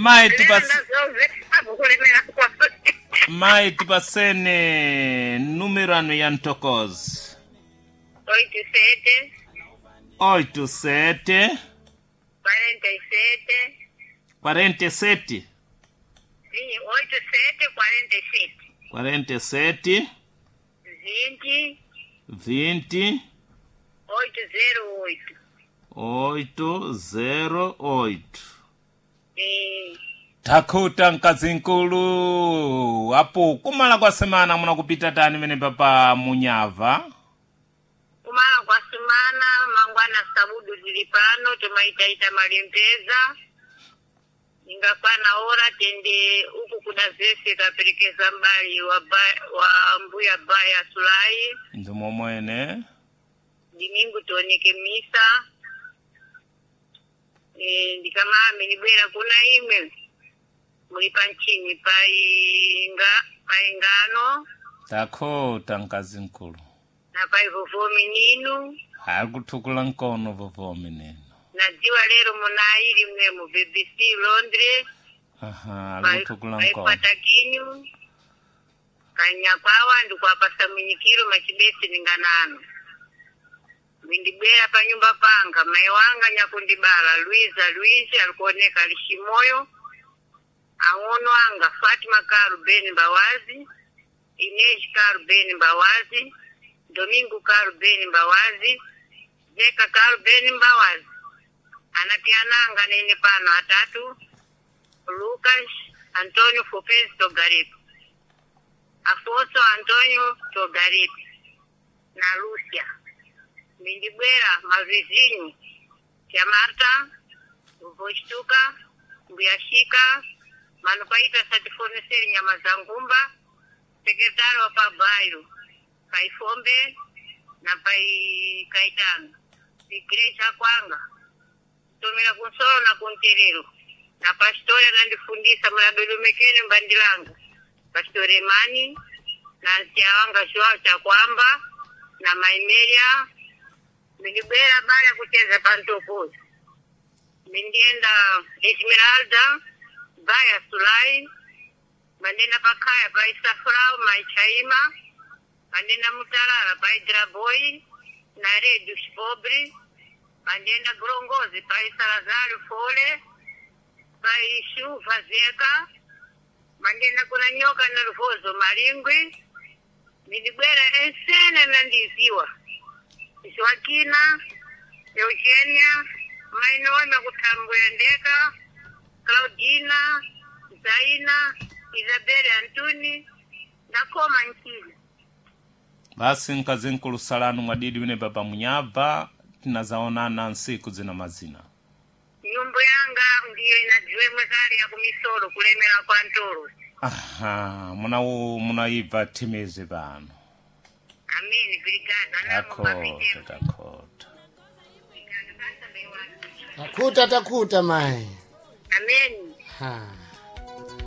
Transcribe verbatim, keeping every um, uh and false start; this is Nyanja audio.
mai tipas mai tipasene número ano ya ntokozi oito sete oito sete quarenta e sete quarenta e sete sim oito sete quarenta e sete quarenta e sete vinte vinte oito zero oito oito zero oito. sim. Takhuta Nkazinkulu apo kumala kwa semana muna kupita tani mene papa Munyava kumala kwa semana mangwana sabudu zilipano tumaitaita malempeza ingakwana ora tende uku kuna zese kapelekeza mbali wa, ba, wa mbuya baya sulai ndumo mwene dimingu tuoneke misa e, ndikamame nibwera kuna ime mulipa nchini painga paingano Takhuta Nkazinkulu na pai vovomi ninu akuthukula nkono vovomi neno na dziwa lero munaili mne mu B B C Londres aha akuthukula nkono patakinyu kanyakwawa ndikwapasa mwinyikiro machibesi ninganano mindibwera pa nyumba panga mai wanga nyakundibala Luiza Luizi alikuoneka lishimoyo ang'ono anga Fatima Karu Ben Bawazi Inej Karu Ben Bawazi Domingo Karu Ben Bawazi Zeka Karu Ben Bawazi anatiananga nene pano atatu Lucas Antonio Fopez Togaripo Afonso Antonio Togaripo na Lucia mindibwera mavizinyu tia Marta Voshtuka Mbuyashika manupaita satifoneseri nyama za ngumba sekretari wa pabairo kaifombe na pai kaitano igreja kwanga tomera kunsolo na kunterero na pastori anandifundisa mlabelumekeni mbandilanga pastori Mani na nsia wanga Joao cha kwamba na Maimeria mindibwera bala kuteza pantopozi mindienda Esmeralda Baya Sulai mandena pakaya pa Isafrau Maichaima mandena Mutarara pa Idraboi na Redu Shpobri mandena Grongozi pa Salazar Fole pa Ishu Fazeka mandena kuna nyoka na Rufozo Maringwi midibwera ensene na ndiziwa Iswakina Eugenia Mainona kutambuya ndeka Claudina, Zaina, Isabel Antuni, na Koma Nkili. Basi Nkazinkulu salanu mwadidi wine baba Munyava tinazaonana nsiku zina mazina Nyumbu yanga ndiyo inajiwe mwezari ya kumisoro kulemela kwa ntoro. aha muna u muna iva timezi bano Amini brigada na Takhuta Takhuta Takhuta Takhuta mai Amen. ha